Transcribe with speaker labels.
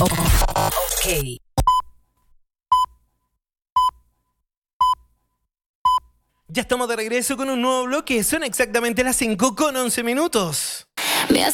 Speaker 1: Ok. Ya estamos de regreso con un nuevo bloque. Son exactamente las 5:11.